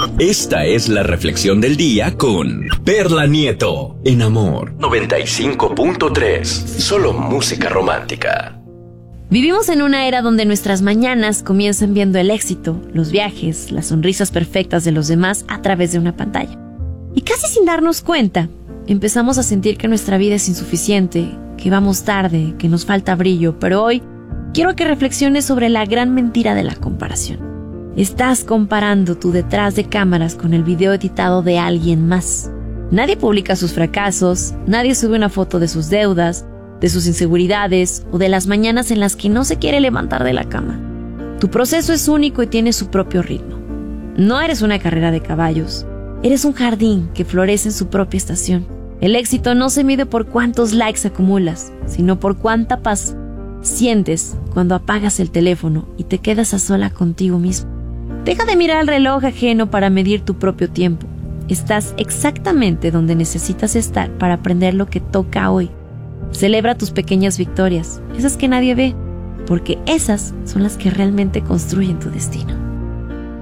Esta es la reflexión del día con Perla Nieto en Amor 95.3. Solo música romántica. Vivimos en una era donde nuestras mañanas comienzan viendo el éxito, los viajes, las sonrisas perfectas de los demás a través de una pantalla. Y casi sin darnos cuenta, empezamos a sentir que nuestra vida es insuficiente, que vamos tarde, que nos falta brillo, pero hoy quiero que reflexiones sobre la gran mentira de la comparación. Estás comparando tu detrás de cámaras con el video editado de alguien más. Nadie publica sus fracasos, nadie sube una foto de sus deudas, de sus inseguridades o de las mañanas en las que no se quiere levantar de la cama. Tu proceso es único y tiene su propio ritmo. No eres una carrera de caballos, eres un jardín que florece en su propia estación. El éxito no se mide por cuántos likes acumulas, sino por cuánta paz sientes cuando apagas el teléfono y te quedas a sola contigo mismo. Deja de mirar el reloj ajeno para medir tu propio tiempo. Estás exactamente donde necesitas estar para aprender lo que toca hoy. Celebra tus pequeñas victorias, esas que nadie ve, porque esas son las que realmente construyen tu destino.